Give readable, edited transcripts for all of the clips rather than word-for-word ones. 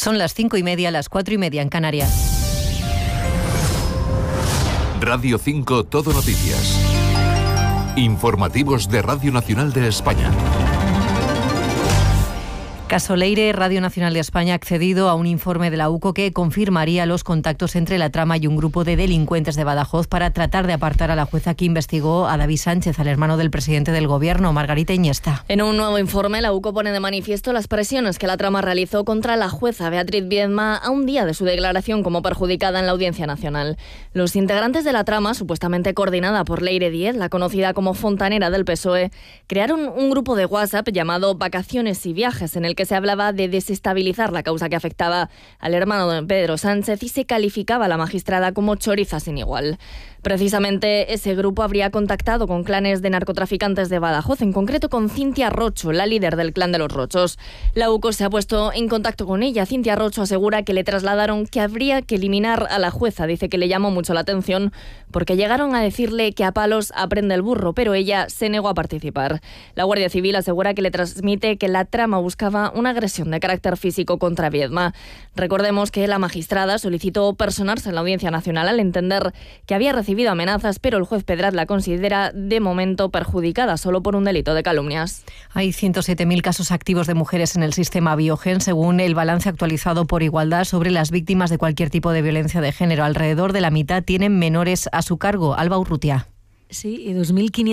Son las 5:30, las 4:30 en Canarias. Radio 5 Todo Noticias. Informativos de Radio Nacional de España. Caso Leire, Radio Nacional de España ha accedido a un informe de la UCO que confirmaría los contactos entre la trama y un grupo de delincuentes de Badajoz para tratar de apartar a la jueza que investigó a David Sánchez, al hermano del presidente del Gobierno, Margarita Iniesta. En un nuevo informe, la UCO pone de manifiesto las presiones que la trama realizó contra la jueza Beatriz Viedma a un día de su declaración como perjudicada en la Audiencia Nacional. Los integrantes de la trama, supuestamente coordinada por Leire Díez, la conocida como fontanera del PSOE, crearon un grupo de WhatsApp llamado Vacaciones y Viajes, en el que se hablaba de desestabilizar la causa que afectaba al hermano de Pedro Sánchez y se calificaba a la magistrada como choriza sin igual. Precisamente ese grupo habría contactado con clanes de narcotraficantes de Badajoz, en concreto con Cintia Rocho, la líder del clan de los Rochos. La UCO se ha puesto en contacto con ella. Cintia Rocho asegura que le trasladaron que habría que eliminar a la jueza. Dice que le llamó mucho la atención porque llegaron a decirle que a palos aprende el burro, pero ella se negó a participar. La Guardia Civil asegura que le transmite que la trama buscaba una agresión de carácter físico contra Viedma. Recordemos que la magistrada solicitó personarse en la Audiencia Nacional al entender que había recibido amenazas, pero el juez Pedraz la considera de momento perjudicada solo por un delito de calumnias. Hay 107.000 casos activos de mujeres en el sistema Biogen, según el balance actualizado por Igualdad sobre las víctimas de cualquier tipo de violencia de género. Alrededor de la mitad tienen menores a su cargo. Alba Urrutia. Sí, y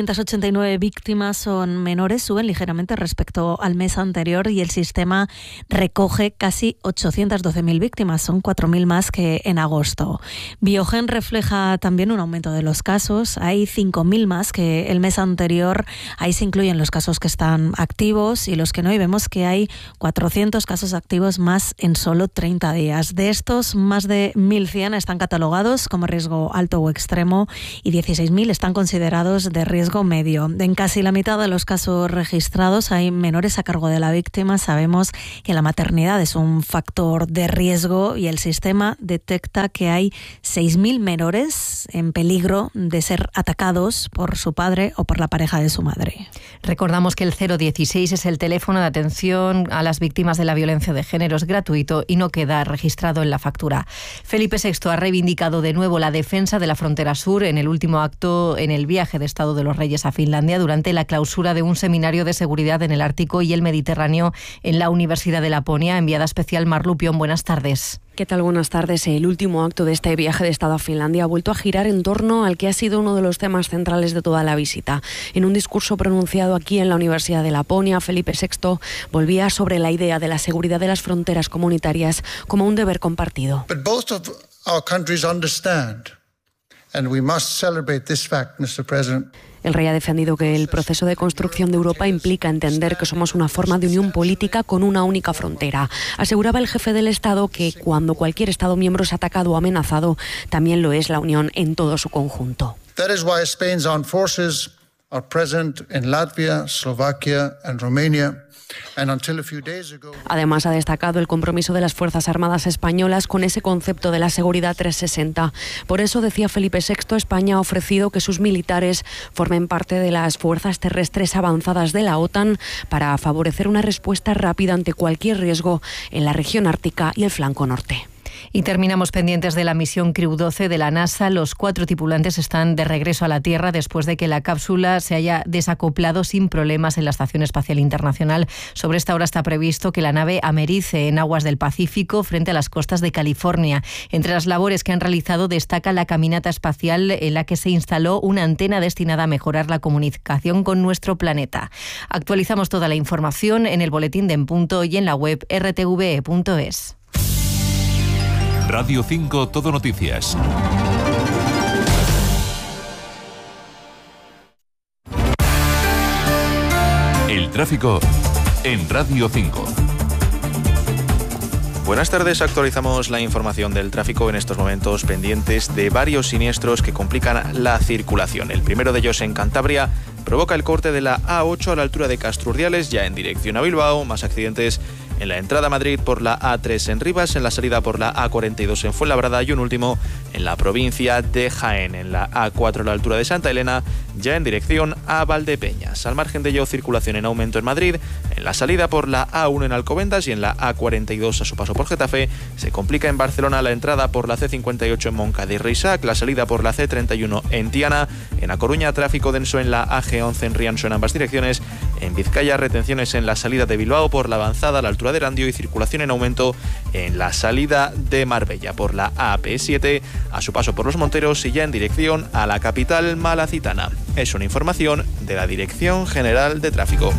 2.589 víctimas son menores, suben ligeramente respecto al mes anterior y el sistema recoge casi 812.000 víctimas, son 4.000 más que en agosto. Biogen refleja también un aumento de los casos, hay 5.000 más que el mes anterior, ahí se incluyen los casos que están activos y los que no, y vemos que hay 400 casos activos más en solo 30 días. De estos, más de 1.100 están catalogados como riesgo alto o extremo y 16.000 están considerados de riesgo medio. En casi la mitad de los casos registrados hay menores a cargo de la víctima. Sabemos que la maternidad es un factor de riesgo y el sistema detecta que hay 6.000 menores en peligro de ser atacados por su padre o por la pareja de su madre. Recordamos que el 016 es el teléfono de atención a las víctimas de la violencia de género, es gratuito y no queda registrado en la factura. Felipe VI ha reivindicado de nuevo la defensa de la frontera sur en el último acto en el viaje de Estado de los Reyes a Finlandia durante la clausura de un seminario de seguridad en el Ártico y el Mediterráneo en la Universidad de Laponia. Enviada especial Mar Lupión, buenas tardes. ¿Qué tal? Buenas tardes. El último acto de este viaje de Estado a Finlandia ha vuelto a girar en torno al que ha sido uno de los temas centrales de toda la visita. En un discurso pronunciado aquí en la Universidad de Laponia, Felipe VI volvía sobre la idea de la seguridad de las fronteras comunitarias como un deber compartido. But both of our countries understand, and we must celebrate this fact, Mr. President. El rey ha defendido que el proceso de construcción de Europa implica entender que somos una forma de unión política con una única frontera. Aseguraba el jefe del Estado que cuando cualquier Estado miembro es atacado o amenazado, también lo es la Unión en todo su conjunto. That is why Spain's armed forces are present in Latvia, Slovakia and Romania. Además, ha destacado el compromiso de las Fuerzas Armadas españolas con ese concepto de la seguridad 360. Por eso, decía Felipe VI, España ha ofrecido que sus militares formen parte de las fuerzas terrestres avanzadas de la OTAN para favorecer una respuesta rápida ante cualquier riesgo en la región ártica y el flanco norte. Y terminamos pendientes de la misión Crew 12 de la NASA. Los 4 tripulantes están de regreso a la Tierra después de que la cápsula se haya desacoplado sin problemas en la Estación Espacial Internacional. Sobre esta hora está previsto que la nave americe en aguas del Pacífico frente a las costas de California. Entre las labores que han realizado destaca la caminata espacial en la que se instaló una antena destinada a mejorar la comunicación con nuestro planeta. Actualizamos toda la información en el boletín de En Punto y en la web rtve.es. Radio 5 Todo Noticias. El tráfico en Radio 5. Buenas tardes, actualizamos la información del tráfico en estos momentos pendientes de varios siniestros que complican la circulación. El primero de ellos en Cantabria provoca el corte de la A8 a la altura de Castrurdiales, ya en dirección a Bilbao. Más accidentes en la entrada a Madrid por la A3 en Rivas, en la salida por la A42 en Fuenlabrada y un último en la provincia de Jaén, en la A4 a la altura de Santa Elena, ya en dirección a Valdepeñas. Al margen de ello, circulación en aumento en Madrid, en la salida por la A1 en Alcobendas y en la A42 a su paso por Getafe. Se complica en Barcelona la entrada por la C58 en Moncada y Reixac, la salida por la C31 en Tiana. En A Coruña, tráfico denso en la AG11 en Rianxo en ambas direcciones. En Vizcaya, retenciones en la salida de Bilbao por la avanzada a la altura de Erandio y circulación en aumento en la salida de Marbella por la AP7 a su paso por Los Monteros y ya en dirección a la capital malacitana. Es una información de la Dirección General de Tráfico.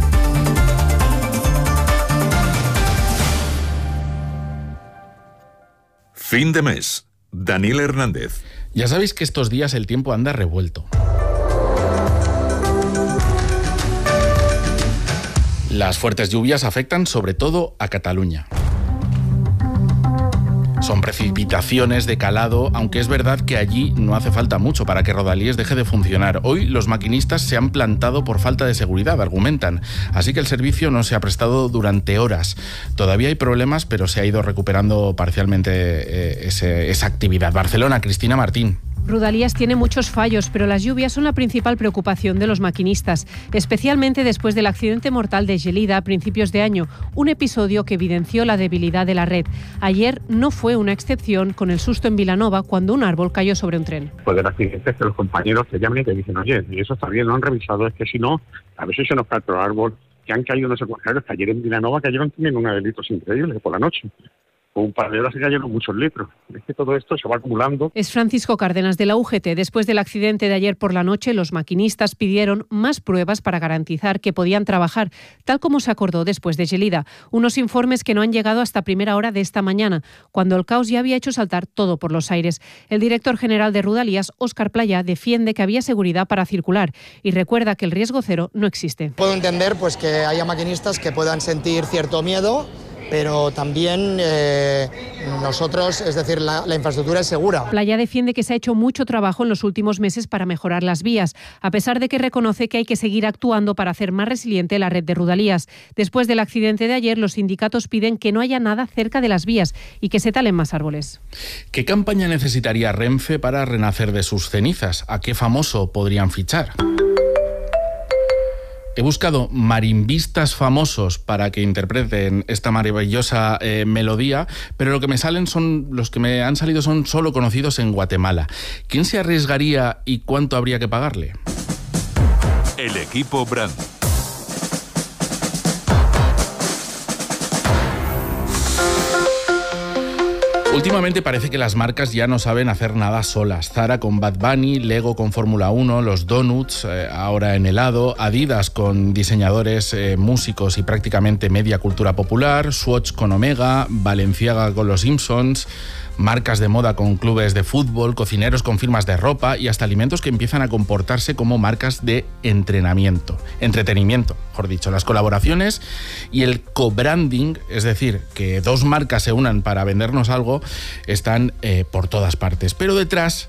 Fin de mes. Daniel Hernández. Ya sabéis que estos días el tiempo anda revuelto. Las fuertes lluvias afectan sobre todo a Cataluña. Son precipitaciones de calado, aunque es verdad que allí no hace falta mucho para que Rodalies deje de funcionar. Hoy los maquinistas se han plantado por falta de seguridad, argumentan. Así que el servicio no se ha prestado durante horas. Todavía hay problemas, pero se ha ido recuperando parcialmente esa actividad. Barcelona, Cristina Martín. Rodalies tiene muchos fallos, pero las lluvias son la principal preocupación de los maquinistas, especialmente después del accidente mortal de Gelida a principios de año, un episodio que evidenció la debilidad de la red. Ayer no fue una excepción con el susto en Vilanova cuando un árbol cayó sobre un tren. Pues del accidente que los compañeros te llaman y te dicen, oye, y eso está bien, lo han revisado, es que si no, a veces se nos cae otro árbol, que han caído unos árboles, que ayer en Vilanova cayeron también una de litros increíbles por la noche. Con un par de horas se cayeron muchos litros. Es que todo esto se va acumulando. Es Francisco Cárdenas de la UGT. Después del accidente de ayer por la noche, los maquinistas pidieron más pruebas para garantizar que podían trabajar, tal como se acordó después de Gelida. Unos informes que no han llegado hasta primera hora de esta mañana, cuando el caos ya había hecho saltar todo por los aires. El director general de Rodalies, Óscar Playa, defiende que había seguridad para circular y recuerda que el riesgo cero no existe. Puedo entender que haya maquinistas que puedan sentir cierto miedo, pero también nosotros, es decir, la infraestructura es segura. Playa defiende que se ha hecho mucho trabajo en los últimos meses para mejorar las vías, a pesar de que reconoce que hay que seguir actuando para hacer más resiliente la red de Rodalies. Después del accidente de ayer, los sindicatos piden que no haya nada cerca de las vías y que se talen más árboles. ¿Qué campaña necesitaría Renfe para renacer de sus cenizas? ¿A qué famoso podrían fichar? He buscado marimbistas famosos para que interpreten esta maravillosa melodía, pero los que me han salido son solo conocidos en Guatemala. ¿Quién se arriesgaría y cuánto habría que pagarle? El equipo Brand. Últimamente parece que las marcas ya no saben hacer nada solas. Zara con Bad Bunny, Lego con Fórmula 1, los Donuts ahora en helado, Adidas con diseñadores, músicos y prácticamente media cultura popular, Swatch con Omega, Balenciaga con los Simpsons, marcas de moda con clubes de fútbol, cocineros con firmas de ropa y hasta alimentos que empiezan a comportarse como marcas de entretenimiento, mejor dicho. Las colaboraciones y el co-branding, es decir, que dos marcas se unan para vendernos algo, están por todas partes. Pero detrás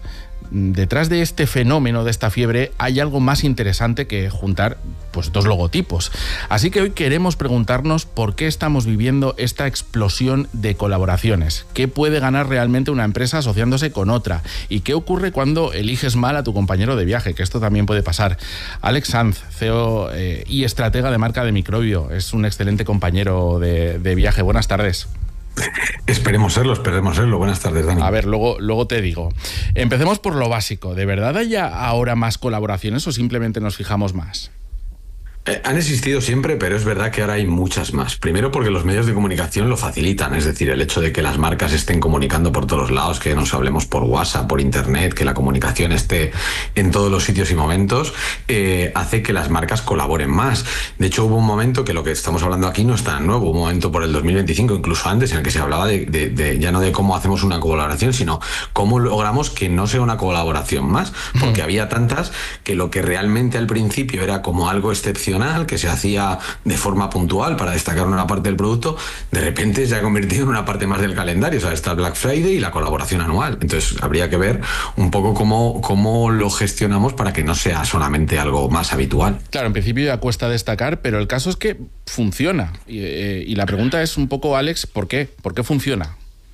de este fenómeno, de esta fiebre, hay algo más interesante que juntar dos logotipos. Así que hoy queremos preguntarnos por qué estamos viviendo esta explosión de colaboraciones. ¿Qué puede ganar realmente una empresa asociándose con otra? ¿Y qué ocurre cuando eliges mal a tu compañero de viaje? Que esto también puede pasar. Alex Sanz, CEO y estratega de marca de Microbio, es un excelente compañero de viaje. Buenas tardes. Esperemos serlo. Buenas tardes, Dani. A ver, luego te digo. Empecemos por lo básico. ¿De verdad hay ahora más colaboraciones o simplemente nos fijamos más? Han existido siempre, pero es verdad que ahora hay muchas más. Primero porque los medios de comunicación lo facilitan, es decir, el hecho de que las marcas estén comunicando por todos lados, que nos hablemos por WhatsApp, por Internet, que la comunicación esté en todos los sitios y momentos, hace que las marcas colaboren más. De hecho, hubo un momento que lo que estamos hablando aquí no es tan nuevo, un momento por el 2025, incluso antes, en el que se hablaba de ya no de cómo hacemos una colaboración, sino cómo logramos que no sea una colaboración más, porque había tantas que lo que realmente al principio era como algo excepcional, que se hacía de forma puntual para destacar una parte del producto, de repente se ha convertido en una parte más del calendario. O sea, está el Black Friday y la colaboración anual. Entonces habría que ver un poco cómo lo gestionamos para que no sea solamente algo más habitual. Claro, en principio ya cuesta destacar, pero el caso es que funciona. Y la pregunta es un poco, Alex, ¿por qué? ¿Por qué funciona?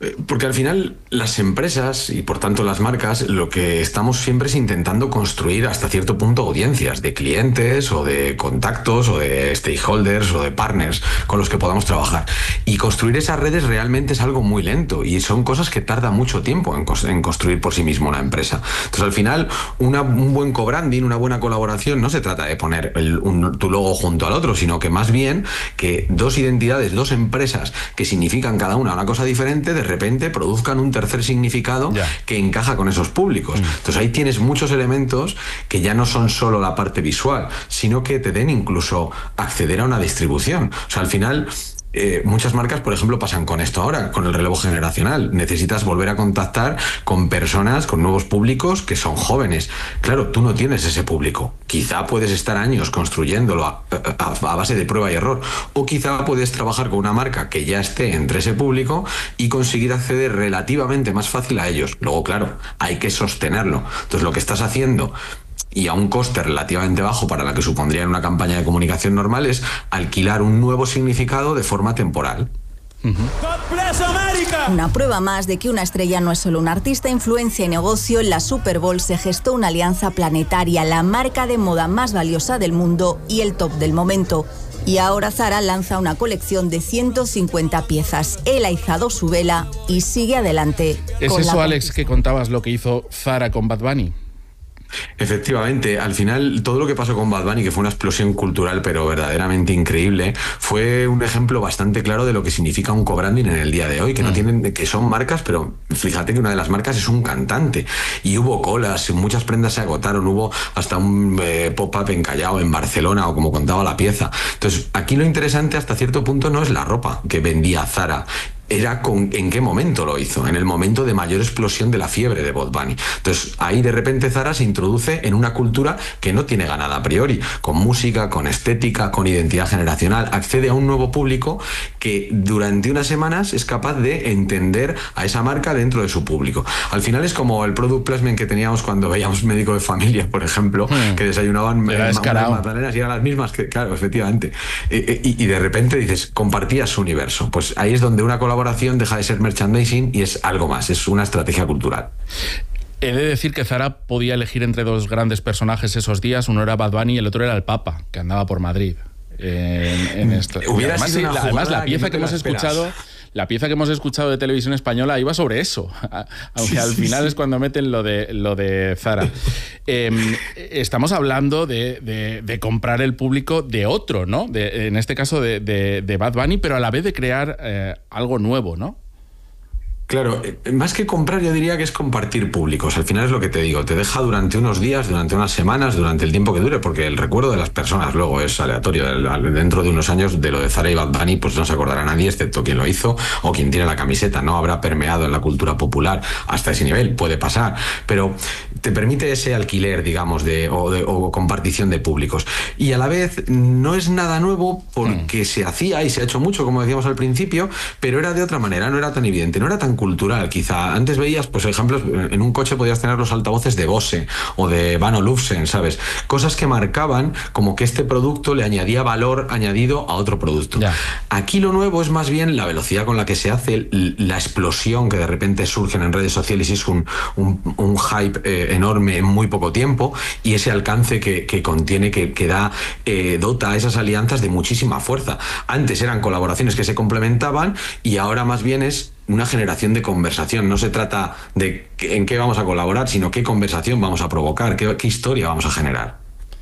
Porque al final las empresas y por tanto las marcas lo que estamos siempre es intentando construir hasta cierto punto audiencias de clientes o de contactos o de stakeholders o de partners con los que podamos trabajar. Y construir esas redes realmente es algo muy lento y son cosas que tarda mucho tiempo en construir por sí mismo una empresa. Entonces al final un buen co-branding, una buena colaboración no se trata de poner tu logo junto al otro, sino que más bien que dos identidades, dos empresas que significan cada una cosa diferente, de repente produzcan un tercer significado que encaja con esos públicos. Entonces ahí tienes muchos elementos que ya no son solo la parte visual, sino que te den incluso acceder a una distribución. O sea, al final muchas marcas, por ejemplo, pasan con esto ahora, con el relevo generacional. Necesitas volver a contactar con personas, con nuevos públicos que son jóvenes. Claro, tú no tienes ese público. Quizá puedes estar años construyéndolo a base de prueba y error. O quizá puedes trabajar con una marca que ya esté entre ese público y conseguir acceder relativamente más fácil a ellos. Luego, claro, hay que sostenerlo. Entonces, lo que estás haciendo, y a un coste relativamente bajo para la que supondría en una campaña de comunicación normal, es alquilar un nuevo significado de forma temporal. Una prueba más de que una estrella no es solo un artista, influencia y negocio. En la Super Bowl se gestó una alianza planetaria, la marca de moda más valiosa del mundo y el top del momento. Y ahora Zara lanza una colección de 150 piezas. Él ha izado su vela y sigue adelante. ¿Es eso, Alex, que contabas lo que hizo Zara con Bad Bunny? Efectivamente, al final todo lo que pasó con Bad Bunny, que fue una explosión cultural pero verdaderamente increíble, fue un ejemplo bastante claro de lo que significa un co-branding en el día de hoy, que no tienen, que son marcas, pero fíjate que una de las marcas es un cantante y hubo colas, muchas prendas se agotaron, hubo hasta un pop-up en Callao, en Barcelona, o como contaba la pieza. Entonces aquí lo interesante hasta cierto punto no es la ropa que vendía Zara, era en qué momento lo hizo, en el momento de mayor explosión de la fiebre de Bad Bunny. Entonces ahí de repente Zara se introduce en una cultura que no tiene ganada a priori, con música, con estética, con identidad generacional, accede a un nuevo público que durante unas semanas es capaz de entender a esa marca dentro de su público. Al final es como el product placement que teníamos cuando veíamos Médico de Familia, por ejemplo, que desayunaban magdalenas y eran las mismas, que claro, efectivamente, y de repente dices, compartías su universo. Pues ahí es donde una colaboración deja de ser merchandising y es algo más, es una estrategia cultural. He de decir que Zara podía elegir entre dos grandes personajes esos días, uno era Bad Bunny y el otro era el Papa, que andaba por Madrid. Además la pieza que hemos escuchado... La pieza que hemos escuchado de Televisión Española iba sobre eso, aunque al final es cuando meten lo de Zara. Estamos hablando de comprar el público de otro, ¿no? En este caso de Bad Bunny, pero a la vez de crear algo nuevo, ¿no? Claro, más que comprar yo diría que es compartir públicos. Al final es lo que te digo, te deja durante unos días, durante unas semanas, durante el tiempo que dure, porque el recuerdo de las personas luego es aleatorio. Dentro de unos años de lo de Zara y Bad Bunny pues no se acordará nadie excepto quien lo hizo o quien tiene la camiseta. No habrá permeado en la cultura popular hasta ese nivel, puede pasar, pero te permite ese alquiler, digamos, o compartición de públicos. Y a la vez no es nada nuevo porque se hacía y se ha hecho mucho, como decíamos al principio, pero era de otra manera, no era tan evidente, no era tan cultural, quizá. Antes veías, pues ejemplos, en un coche podías tener los altavoces de Bose o de Van Olufsen, ¿sabes? Cosas que marcaban como que este producto le añadía valor añadido a otro producto. Aquí lo nuevo es más bien la velocidad con la que se hace, la explosión que de repente surgen en redes sociales y es un hype enorme en muy poco tiempo, y ese alcance que contiene, que dota a esas alianzas de muchísima fuerza. Antes eran colaboraciones que se complementaban y ahora más bien es una generación de conversación. No se trata de en qué vamos a colaborar, sino qué conversación vamos a provocar, qué historia vamos a generar.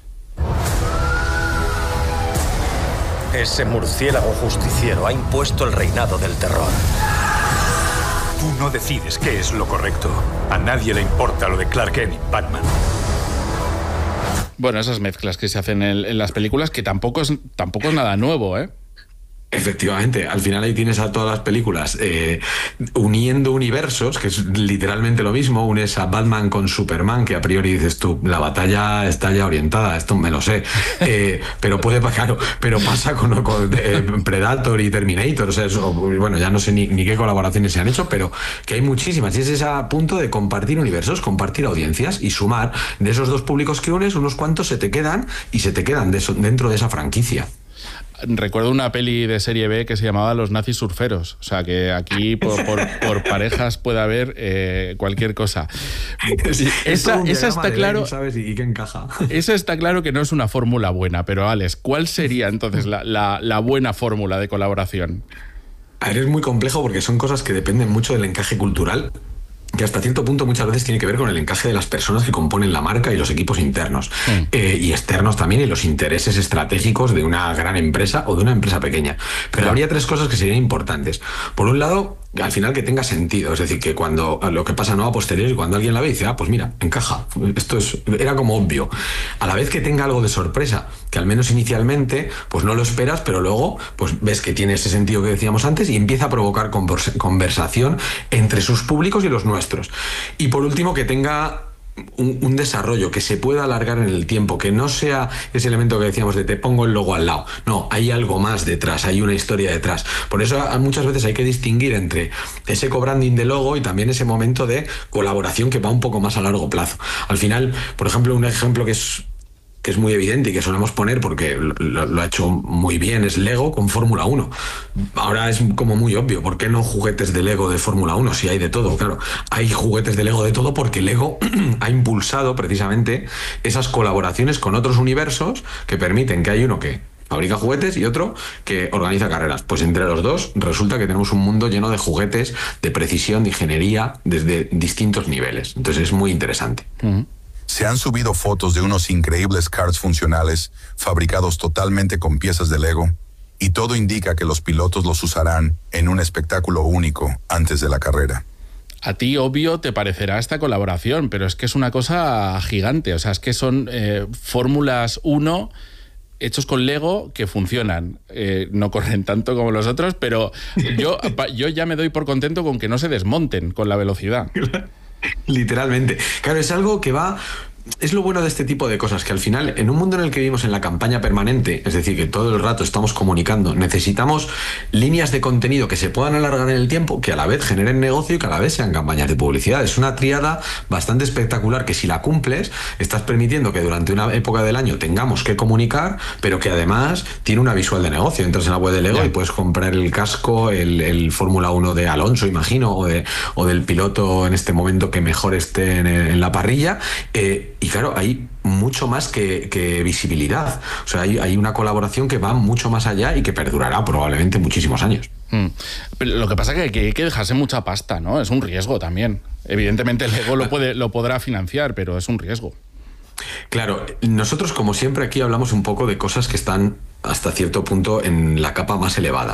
Ese murciélago justiciero ha impuesto el reinado del terror. Tú no decides qué es lo correcto. A nadie le importa lo de Clark Kent y Batman. Bueno, esas mezclas que se hacen en las películas, que tampoco es nada nuevo, ¿eh? Efectivamente, al final ahí tienes a todas las películas uniendo universos, que es literalmente lo mismo. Unes a Batman con Superman, que a priori dices tú, la batalla está ya orientada, esto me lo sé, pero pasa con Predator y Terminator, o sea, bueno, ya no sé ni qué colaboraciones se han hecho, pero que hay muchísimas, y es ese punto de compartir universos, compartir audiencias y sumar de esos dos públicos que unes, unos cuantos se te quedan dentro de esa franquicia. recuerdo una peli de serie B que se llamaba Los nazis surferos. O sea, que aquí por parejas puede haber cualquier cosa. Esa está claro. ¿Sabes? Y que encaja. Esa está claro que no es una fórmula buena, pero Alex, ¿cuál sería entonces la buena fórmula de colaboración? A ver, es muy complejo porque son cosas que dependen mucho del encaje cultural, que hasta cierto punto muchas veces tiene que ver con el encaje de las personas que componen la marca y los equipos internos y externos también, y los intereses estratégicos de una gran empresa o de una empresa pequeña. Pero habría tres cosas que serían importantes. Por un lado, al final que tenga sentido, es decir, que cuando lo que pasa no a posteriori, cuando alguien la ve dice, pues mira, encaja, era como obvio. A la vez que tenga algo de sorpresa, que al menos inicialmente pues no lo esperas, pero luego pues ves que tiene ese sentido que decíamos antes y empieza a provocar conversación entre sus públicos y los nuestros. Y por último, que tenga un desarrollo que se pueda alargar en el tiempo, que no sea ese elemento que decíamos de te pongo el logo al lado. No, hay algo más detrás, hay una historia detrás. Por eso muchas veces hay que distinguir entre ese co-branding de logo y también ese momento de colaboración que va un poco más a largo plazo. Al final, por ejemplo, un ejemplo que es muy evidente y que solemos poner porque lo ha hecho muy bien, es Lego con Fórmula 1. Ahora es como muy obvio, ¿por qué no juguetes de Lego de Fórmula 1? Si hay de todo, claro. Hay juguetes de Lego de todo porque Lego ha impulsado precisamente esas colaboraciones con otros universos que permiten que hay uno que fabrica juguetes y otro que organiza carreras. Pues entre los dos resulta que tenemos un mundo lleno de juguetes, de precisión, de ingeniería, desde distintos niveles. Entonces es muy interesante. Se han subido fotos de unos increíbles karts funcionales fabricados totalmente con piezas de Lego y todo indica que los pilotos los usarán en un espectáculo único antes de la carrera. A ti, obvio, te parecerá esta colaboración, pero es que es una cosa gigante. O sea, es que son Fórmulas 1 hechos con Lego que funcionan. No corren tanto como los otros, pero yo ya me doy por contento con que no se desmonten con la velocidad. Literalmente. Claro, es algo que va... Es lo bueno de este tipo de cosas, que al final, en un mundo en el que vivimos en la campaña permanente, es decir, que todo el rato estamos comunicando, necesitamos líneas de contenido que se puedan alargar en el tiempo, que a la vez generen negocio y que a la vez sean campañas de publicidad. Es una tríada bastante espectacular que si la cumples, estás permitiendo que durante una época del año tengamos que comunicar, pero que además tiene una visual de negocio. Entras en la web de Lego y puedes comprar el casco, el Fórmula 1 de Alonso, imagino, o del piloto en este momento que mejor esté en la parrilla. Y claro, hay mucho más que visibilidad. O sea, hay una colaboración que va mucho más allá y que perdurará probablemente muchísimos años. Pero lo que pasa es que hay que dejarse mucha pasta, ¿no? Es un riesgo también. Evidentemente el Lego lo podrá financiar, pero es un riesgo. Claro, nosotros como siempre aquí hablamos un poco de cosas que están hasta cierto punto en la capa más elevada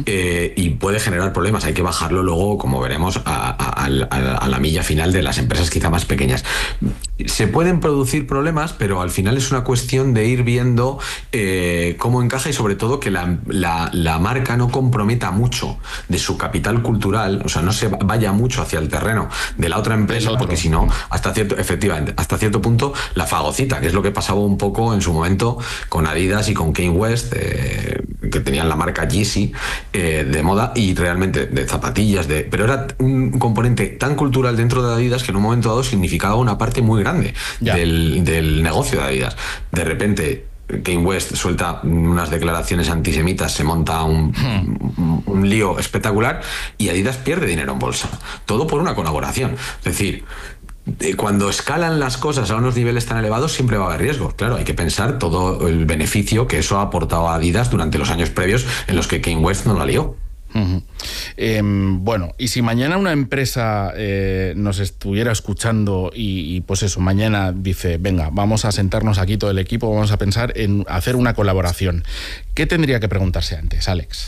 y puede generar problemas. Hay que bajarlo luego, como veremos, a la milla final de las empresas quizá más pequeñas. Se pueden producir problemas, pero al final es una cuestión de ir viendo cómo encaja y sobre todo que la marca no comprometa mucho de su capital cultural, o sea, no se vaya mucho hacia el terreno de la otra empresa, porque si no, hasta cierto punto la fagocita, que es lo que pasaba un poco en su momento con Adidas y con Kanye West, que tenían la marca Yeezy de moda y realmente de zapatillas, pero era un componente tan cultural dentro de Adidas que en un momento dado significaba una parte muy grande del negocio de Adidas. De repente Kanye West suelta unas declaraciones antisemitas, se monta un lío espectacular y Adidas pierde dinero en bolsa, todo por una colaboración. Es decir, cuando escalan las cosas a unos niveles tan elevados siempre va a haber riesgos. Claro, hay que pensar todo el beneficio que eso ha aportado a Adidas durante los años previos en los que Kanye West no la lió. Bueno, y si mañana una empresa nos estuviera escuchando y pues eso, mañana dice, venga, vamos a sentarnos aquí todo el equipo, vamos a pensar en hacer una colaboración, ¿qué tendría que preguntarse antes, Alex?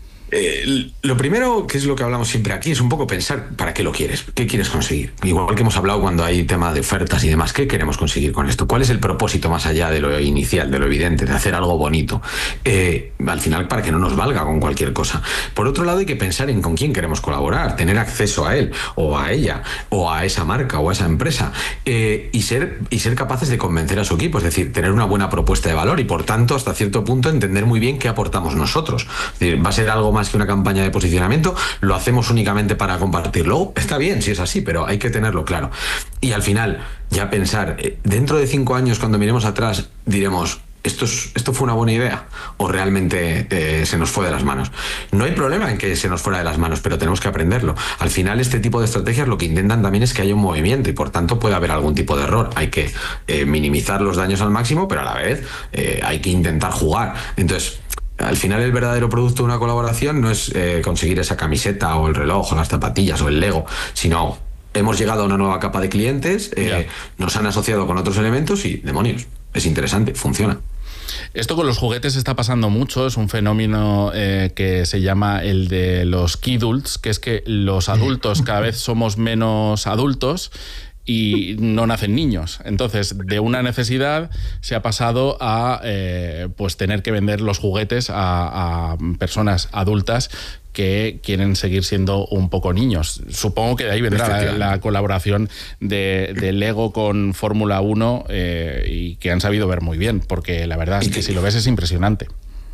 Lo primero, que es lo que hablamos siempre aquí, es un poco pensar para qué lo quieres, qué quieres conseguir. Igual que hemos hablado cuando hay tema de ofertas y demás, ¿qué queremos conseguir con esto? ¿Cuál es el propósito más allá de lo inicial, de lo evidente, de hacer algo bonito? Al final, para que no nos valga con cualquier cosa. Por otro lado, hay que pensar en con quién queremos colaborar, tener acceso a él, o a ella, o a esa marca, o a esa empresa, y ser capaces de convencer a su equipo, es decir, tener una buena propuesta de valor y, por tanto, hasta cierto punto, entender muy bien qué aportamos nosotros. Es decir, va a ser algo más que una campaña de posicionamiento, lo hacemos únicamente para compartirlo. Está bien si es así, pero hay que tenerlo claro. Y al final, ya pensar, dentro de 5 años, cuando miremos atrás, diremos, ¿esto fue una buena idea? ¿O realmente se nos fue de las manos? No hay problema en que se nos fuera de las manos, pero tenemos que aprenderlo. Al final, este tipo de estrategias lo que intentan también es que haya un movimiento y por tanto puede haber algún tipo de error. Hay que minimizar los daños al máximo, pero a la vez hay que intentar jugar. Entonces, al final el verdadero producto de una colaboración no es conseguir esa camiseta o el reloj o las zapatillas o el Lego, sino hemos llegado a una nueva capa de clientes, nos han asociado con otros elementos y, demonios, es interesante, funciona. Esto con los juguetes está pasando mucho, es un fenómeno que se llama el de los kidults, que es que los adultos cada vez somos menos adultos y no nacen niños. Entonces, de una necesidad se ha pasado a pues tener que vender los juguetes a personas adultas que quieren seguir siendo un poco niños. Supongo que de ahí vendrá la colaboración de Lego con Fórmula 1 y que han sabido ver muy bien, porque la verdad es que si lo ves es impresionante.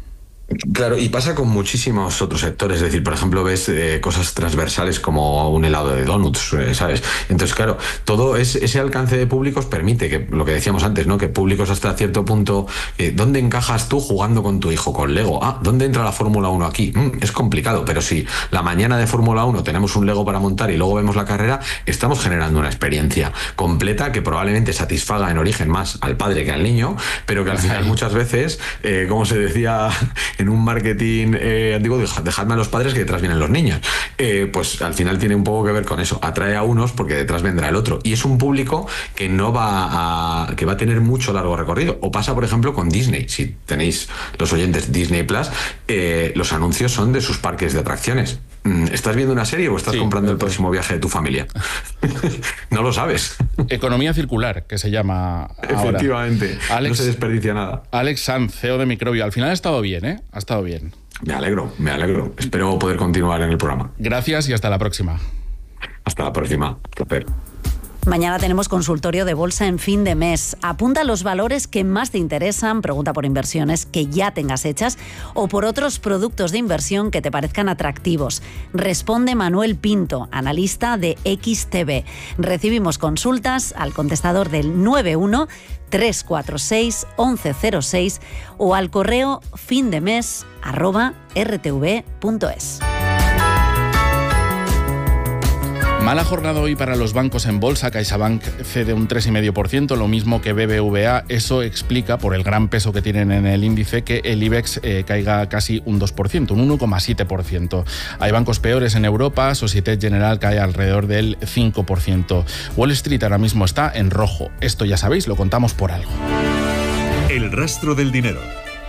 Claro, y pasa con muchísimos otros sectores. Es decir, por ejemplo, ves cosas transversales como un helado de donuts, ¿sabes? Entonces, claro, todo ese alcance de públicos permite que, lo que decíamos antes, ¿no? Que públicos hasta cierto punto, ¿dónde encajas tú jugando con tu hijo? Con Lego. ¿Dónde entra la Fórmula 1 aquí? Es complicado, pero si la mañana de Fórmula 1 tenemos un Lego para montar y luego vemos la carrera, estamos generando una experiencia completa que probablemente satisfaga en origen más al padre que al niño, pero que al final muchas veces, como se decía en un marketing antiguo, dejadme a los padres que detrás vienen los niños. Pues al final tiene un poco que ver con eso. Atrae a unos porque detrás vendrá el otro. Y es un público que que va a tener mucho largo recorrido. O pasa, por ejemplo, con Disney. Si tenéis los oyentes Disney Plus, los anuncios son de sus parques de atracciones. ¿Estás viendo una serie o estás comprando el próximo viaje de tu familia? No lo sabes. Economía circular, que se llama ahora. Efectivamente, no se desperdicia nada. Alex Sanz, CEO de Microbio. Al final ha estado bien, ¿eh? Ha estado bien. Me alegro. Espero poder continuar en el programa. Gracias y hasta la próxima. Hasta la próxima. Placer. Mañana tenemos consultorio de bolsa en fin de mes. Apunta los valores que más te interesan, pregunta por inversiones que ya tengas hechas o por otros productos de inversión que te parezcan atractivos. Responde Manuel Pinto, analista de XTB. Recibimos consultas al contestador del 91 346 1106 o al correo findemes@rtv.es. Mala jornada hoy para los bancos en bolsa. CaixaBank cede un 3,5%, lo mismo que BBVA. Eso explica, por el gran peso que tienen en el índice, que el IBEX caiga casi un 2%, un 1,7%. Hay bancos peores en Europa. Société Générale cae alrededor del 5%. Wall Street ahora mismo está en rojo. Esto ya sabéis, lo contamos por algo. El rastro del dinero.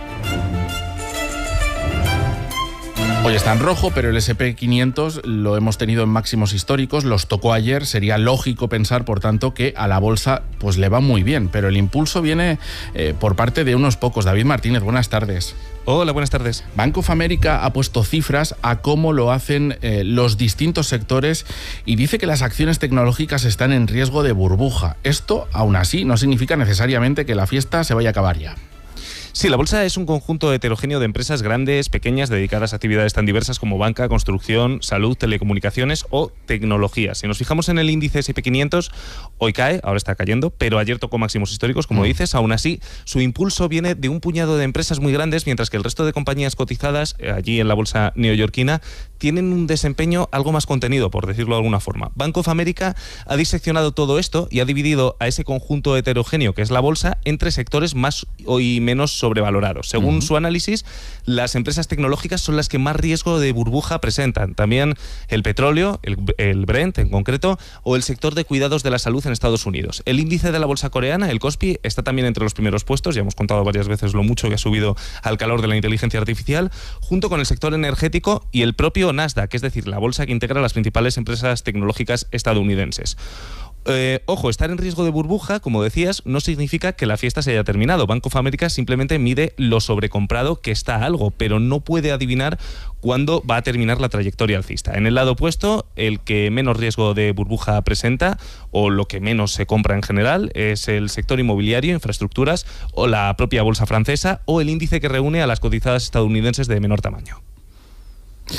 Hoy está en rojo, pero el S&P 500 lo hemos tenido en máximos históricos, los tocó ayer. Sería lógico pensar, por tanto, que a la bolsa pues le va muy bien, pero el impulso viene por parte de unos pocos. David Martínez, buenas tardes. Hola, buenas tardes. Bank of America ha puesto cifras a cómo lo hacen los distintos sectores y dice que las acciones tecnológicas están en riesgo de burbuja. Esto, aún así, no significa necesariamente que la fiesta se vaya a acabar ya. Sí, la bolsa es un conjunto heterogéneo de empresas grandes, pequeñas, dedicadas a actividades tan diversas como banca, construcción, salud, telecomunicaciones o tecnología. Si nos fijamos en el índice S&P 500, hoy cae, ahora está cayendo, pero ayer tocó máximos históricos, como dices. Aún así, su impulso viene de un puñado de empresas muy grandes, mientras que el resto de compañías cotizadas, allí en la bolsa neoyorquina, tienen un desempeño algo más contenido, por decirlo de alguna forma. Bank of America ha diseccionado todo esto y ha dividido a ese conjunto heterogéneo que es la bolsa entre sectores más y menos sobrevalorados. Según su análisis, las empresas tecnológicas son las que más riesgo de burbuja presentan. También el petróleo, el Brent en concreto, o el sector de cuidados de la salud en Estados Unidos. El índice de la bolsa coreana, el Kospi, está también entre los primeros puestos. Ya hemos contado varias veces lo mucho que ha subido al calor de la inteligencia artificial, junto con el sector energético y el propio Nasdaq, es decir, la bolsa que integra las principales empresas tecnológicas estadounidenses. Ojo, estar en riesgo de burbuja, como decías, no significa que la fiesta se haya terminado. Bank of America simplemente mide lo sobrecomprado que está algo, pero no puede adivinar cuándo va a terminar la trayectoria alcista. En el lado opuesto, el que menos riesgo de burbuja presenta, o lo que menos se compra en general, es el sector inmobiliario, infraestructuras, o la propia bolsa francesa, o el índice que reúne a las cotizadas estadounidenses de menor tamaño.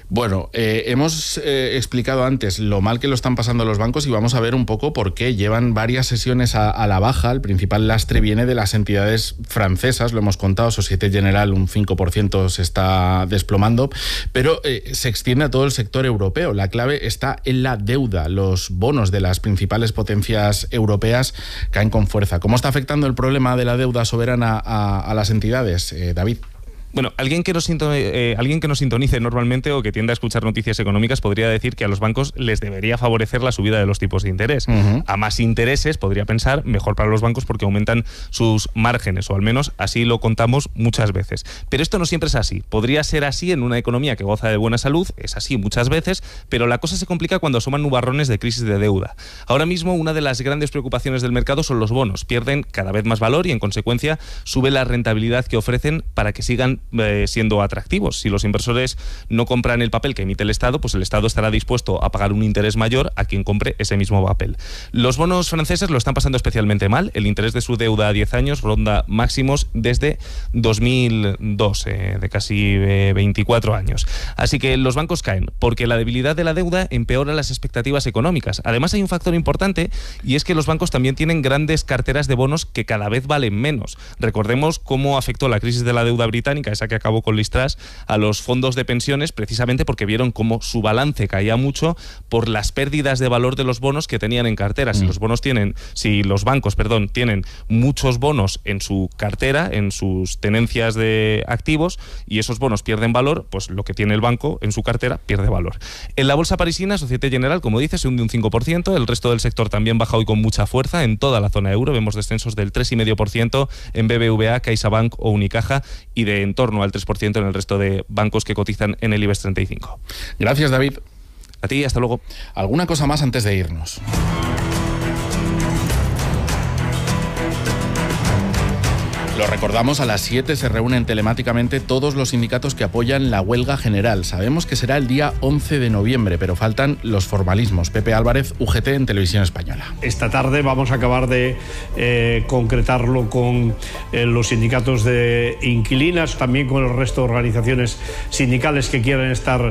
Bueno, hemos explicado antes lo mal que lo están pasando los bancos y vamos a ver un poco por qué. Llevan varias sesiones a la baja. El principal lastre viene de las entidades francesas, lo hemos contado, Société Générale un 5% se está desplomando, pero se extiende a todo el sector europeo. La clave está en la deuda. Los bonos de las principales potencias europeas caen con fuerza. ¿Cómo está afectando el problema de la deuda soberana a las entidades, David? Bueno, alguien que nos sintonice normalmente o que tienda a escuchar noticias económicas podría decir que a los bancos les debería favorecer la subida de los tipos de interés. A más intereses, podría pensar, mejor para los bancos porque aumentan sus márgenes, o al menos así lo contamos muchas veces. Pero esto no siempre es así. Podría ser así en una economía que goza de buena salud, es así muchas veces, pero la cosa se complica cuando asoman nubarrones de crisis de deuda. Ahora mismo, una de las grandes preocupaciones del mercado son los bonos. Pierden cada vez más valor y, en consecuencia, sube la rentabilidad que ofrecen para que sigan siendo atractivos. Si los inversores no compran el papel que emite el Estado, pues el Estado estará dispuesto a pagar un interés mayor a quien compre ese mismo papel. Los bonos franceses lo están pasando especialmente mal. El interés de su deuda a 10 años ronda máximos desde 2002, de casi 24 años. Así que los bancos caen porque la debilidad de la deuda empeora las expectativas económicas. Además, hay un factor importante y es que los bancos también tienen grandes carteras de bonos que cada vez valen menos. Recordemos cómo afectó la crisis de la deuda británica, esa que acabó con Liz Truss, a los fondos de pensiones, precisamente porque vieron cómo su balance caía mucho por las pérdidas de valor de los bonos que tenían en cartera. Si los bancos tienen muchos bonos en su cartera, en sus tenencias de activos, y esos bonos pierden valor, pues lo que tiene el banco en su cartera pierde valor. En la bolsa parisina, Société Générale, como dice, se hunde un 5%, el resto del sector también baja hoy con mucha fuerza. En toda la zona euro vemos descensos del 3,5% en BBVA, CaixaBank o Unicaja, y de en torno al 3% en el resto de bancos que cotizan en el IBEX 35. Gracias, David. A ti, hasta luego. ¿Alguna cosa más antes de irnos? Lo recordamos, a las 7 se reúnen telemáticamente todos los sindicatos que apoyan la huelga general. Sabemos que será el día 11 de noviembre, pero faltan los formalismos. Pepe Álvarez, UGT, en Televisión Española. Esta tarde vamos a acabar de concretarlo con los sindicatos de inquilinas, también con el resto de organizaciones sindicales que quieran estar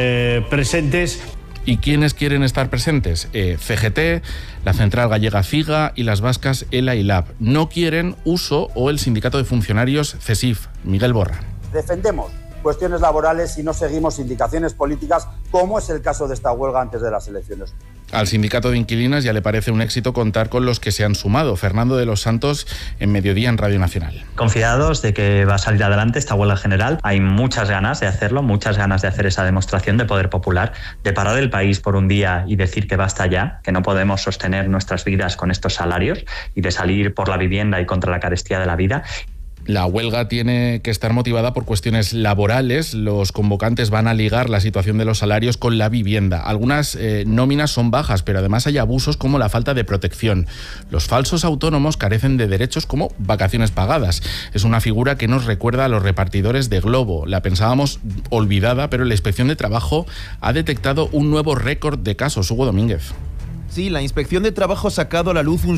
presentes. ¿Y quiénes quieren estar presentes? CGT, la Central Gallega CIGA y las vascas ELA y LAB. No quieren Uso o el Sindicato de Funcionarios CESIF. Miguel Borra. Defendemos cuestiones laborales y no seguimos indicaciones políticas, como es el caso de esta huelga antes de las elecciones. Al sindicato de inquilinas ya le parece un éxito contar con los que se han sumado. Fernando de los Santos, en Mediodía, en Radio Nacional. Confiados de que va a salir adelante esta huelga general. Hay muchas ganas de hacerlo, muchas ganas de hacer esa demostración de poder popular, de parar el país por un día y decir que basta ya, que no podemos sostener nuestras vidas con estos salarios, y de salir por la vivienda y contra la carestía de la vida. La huelga tiene que estar motivada por cuestiones laborales. Los convocantes van a ligar la situación de los salarios con la vivienda. Algunas nóminas son bajas, pero además hay abusos como la falta de protección. Los falsos autónomos carecen de derechos como vacaciones pagadas. Es una figura que nos recuerda a los repartidores de Globo. La pensábamos olvidada, pero la Inspección de Trabajo ha detectado un nuevo récord de casos. Hugo Domínguez. Sí, la Inspección de Trabajo ha sacado a la luz un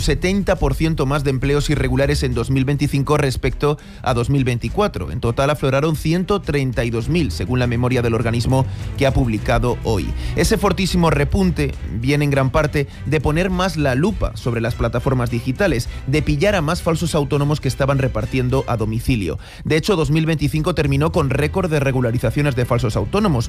70% más de empleos irregulares en 2025 respecto a 2024. En total afloraron 132.000, según la memoria del organismo que ha publicado hoy. Ese fortísimo repunte viene en gran parte de poner más la lupa sobre las plataformas digitales, de pillar a más falsos autónomos que estaban repartiendo a domicilio. De hecho, 2025 terminó con récord de regularizaciones de falsos autónomos,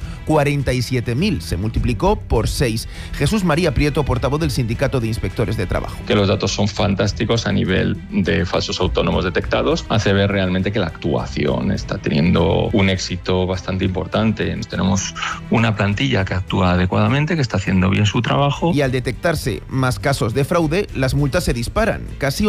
47.000, se multiplicó por 6. Jesús María Prieto, portavoz del Sindicato de Inspectores de Trabajo. Que los datos son fantásticos a nivel de falsos autónomos detectados, hace ver realmente que la actuación está teniendo un éxito bastante importante. Tenemos una plantilla que actúa adecuadamente, que está haciendo bien su trabajo. Y al detectarse más casos de fraude, las multas se disparan. Casi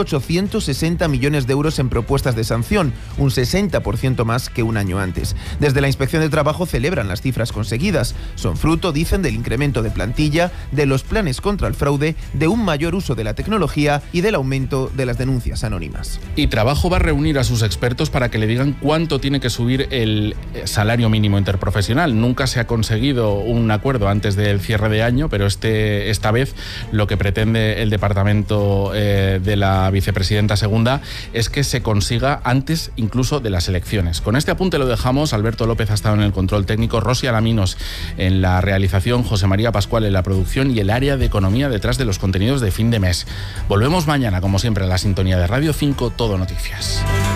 860 millones de euros en propuestas de sanción, un 60% más que un año antes. Desde la Inspección de Trabajo celebran las cifras conseguidas. Son fruto, dicen, del incremento de plantilla, de los planes contra el al fraude, de un mayor uso de la tecnología y del aumento de las denuncias anónimas. Y Trabajo va a reunir a sus expertos para que le digan cuánto tiene que subir el salario mínimo interprofesional. Nunca se ha conseguido un acuerdo antes del cierre de año, pero esta vez lo que pretende el departamento de la vicepresidenta segunda es que se consiga antes incluso de las elecciones. Con este apunte lo dejamos. Alberto López ha estado en el control técnico, Rosy Alaminos en la realización, José María Pascual en la producción y el área de economía detrás de los contenidos de fin de mes. Volvemos mañana, como siempre, a la sintonía de Radio 5, Todo Noticias.